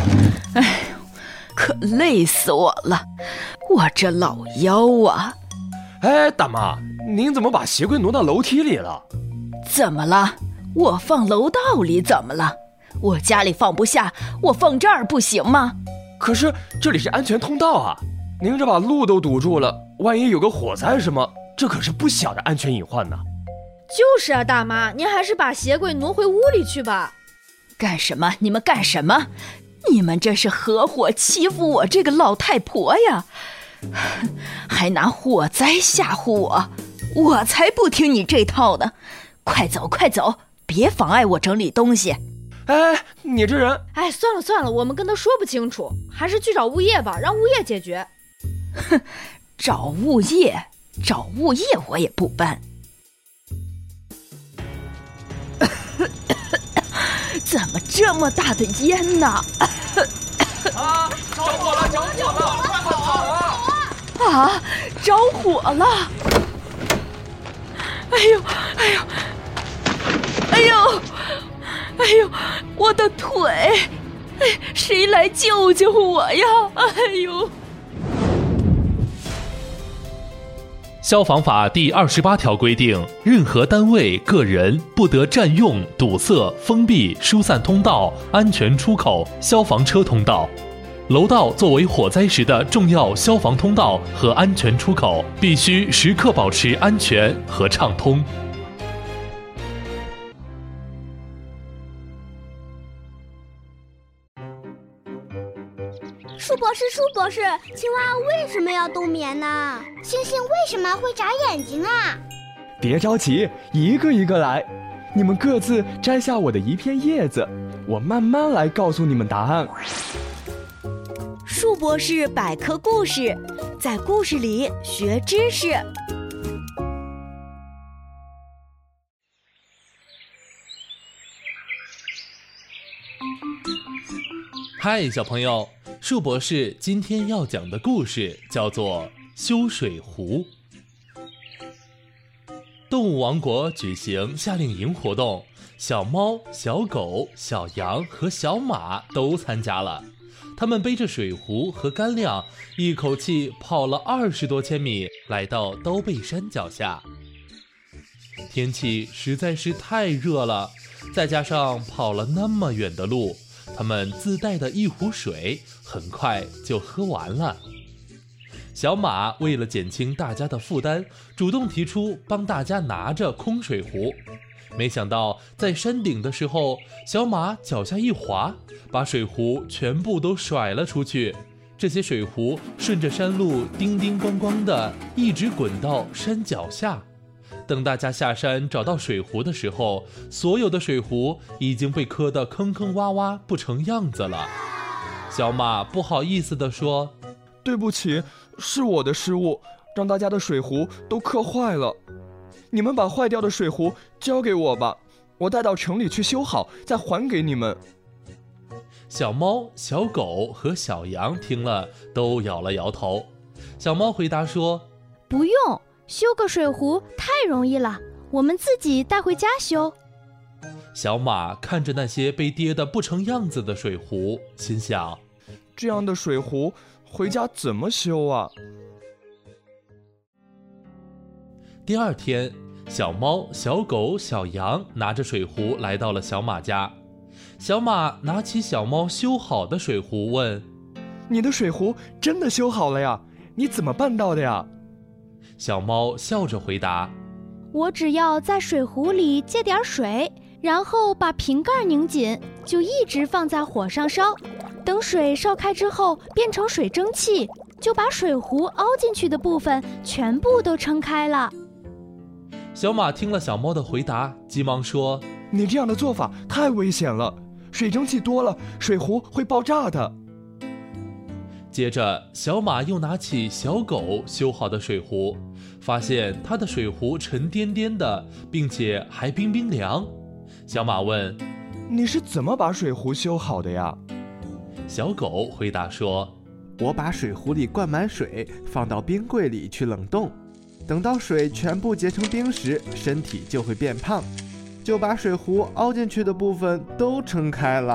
哎呦，可累死我了，我这老腰啊！ 哎，大妈，您怎么把鞋柜挪到楼梯里了？ 怎么了？我放楼道里怎么了？我家里放不下，我放这儿不行吗？ 可是这里是安全通道啊，您这把路都堵住了，万一有个火灾什么，这可是不小的安全隐患呢。 就是啊，大妈，您还是把鞋柜挪回屋里去吧。 干什么？你们干什么？你们这是合伙欺负我这个老太婆呀！还拿火灾吓唬我，我才不听你这套呢！快走快走，别妨碍我整理东西。 哎，你这人…… 哎，算了算了，我们跟他说不清楚，还是去找物业吧，让物业解决。 哼，找物业我也不搬。怎么这么大的烟呢？ 啊！着火了！着火了！快跑啊！ 啊！着火了！哎呦！哎呦！哎呦！哎呦！我的腿！哎，谁来救救我呀！哎呦！ 消防法第28条规定，任何单位、个人不得占用、堵塞、封闭、疏散通道、安全出口、消防车通道。楼道作为火灾时的重要消防通道和安全出口，必须时刻保持安全和畅通。 舒博士，青蛙为什么要冬眠呢？星星为什么会眨眼睛啊？ 别着急，一个一个来。你们各自摘下我的一片叶子，我慢慢来告诉你们答案。 树博士百科故事，在故事里学知识。 嗨，小朋友，树博士今天要讲的故事叫做修水壶。动物王国举行夏令营活动，小猫、小狗、小羊和小马都参加了。他们背着水壶和干粮，一口气跑了20多千米，来到刀背山脚下。天气实在是太热了，再加上跑了那么远的路，他们自带的一壶水很快就喝完了。小马为了减轻大家的负担，主动提出帮大家拿着空水壶。没想到在山顶的时候，小马脚下一滑，把水壶全部都甩了出去。这些水壶顺着山路叮叮咣咣的一直滚到山脚下。等大家下山找到水壶的时候，所有的水壶已经被磕得坑坑洼洼，不成样子了。小马不好意思地说：“ 对不起，是我的失误，让大家的水壶都磕坏了。你们把坏掉的水壶交给我吧，我带到城里去修好，再还给你们。” 小猫、小狗和小羊听了都摇了摇头。小猫回答说：“ 不用，修个水壶太容易了，我们自己带回家修。” 小马看着那些被跌得不成样子的水壶，心想： 这样的水壶回家怎么修啊？ 第二天，小猫、小狗、小羊拿着水壶来到了小马家。小马拿起小猫修好的水壶问：“ 你的水壶真的修好了呀？你怎么办到的呀？” 小猫笑着回答：“ 我只要在水壶里接点水，然后把瓶盖拧紧，就一直放在火上烧。等水烧开之后变成水蒸气，就把水壶凹进去的部分全部都撑开了。” 小马听了小猫的回答，急忙说：“ 你这样的做法太危险了，水蒸气多了，水壶会爆炸的。” 接着，小马又拿起小狗修好的水壶，发现它的水壶沉甸甸的，并且还冰冰凉。小马问：“ 你是怎么把水壶修好的呀？” 小狗回答说：“ 我把水壶里灌满水，放到冰柜里去冷冻。等到水全部结成冰时，身体就会变胖，就把水壶凹进去的部分都撑开了。”